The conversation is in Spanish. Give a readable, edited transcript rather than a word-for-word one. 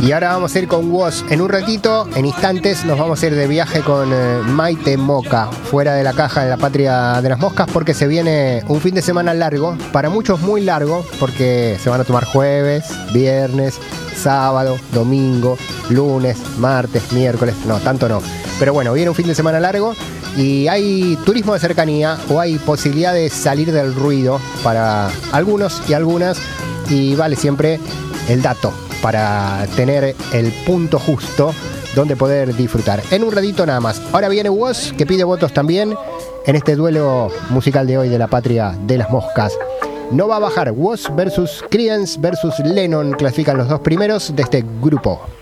Y ahora vamos a ir con Woz. En un ratito, en instantes, nos vamos a ir de viaje con Maite Moca, fuera de la caja de la patria de las moscas, porque se viene un fin de semana largo, para muchos muy largo, porque se van a tomar jueves, viernes, sábado, domingo, lunes, martes, miércoles, no, tanto no. Pero bueno, viene un fin de semana largo y hay turismo de cercanía o hay posibilidad de salir del ruido para algunos y algunas, y vale siempre el dato para tener el punto justo donde poder disfrutar. En un ratito nada más. Ahora viene Woz, que pide votos también en este duelo musical de hoy de la patria de las moscas. No va a bajar. Woz versus Creedence versus Lennon clasifican los dos primeros de este grupo.